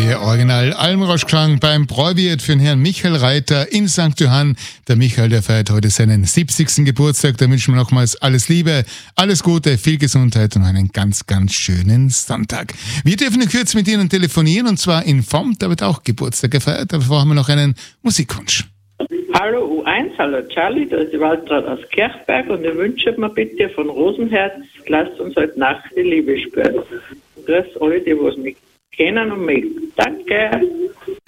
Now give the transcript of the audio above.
Der Original Almroschklang beim Bräuwirt für den Herrn Michael Reiter in St. Johann. Der Michael, der feiert heute seinen 70. Geburtstag. Da wünschen wir nochmals alles Liebe, alles Gute, viel Gesundheit und einen ganz, ganz schönen Sonntag. Wir dürfen in Kürze mit Ihnen telefonieren und zwar in Form, da wird auch Geburtstag gefeiert. Davor haben wir noch einen Musikwunsch. Hallo U1, hallo Charlie, da ist die Waltraud aus Kirchberg und ich wünsche mir bitte von Rosenherz, lasst uns heute Nacht die Liebe spüren. Grüß alle, die was mich kennen und mögen. Danke.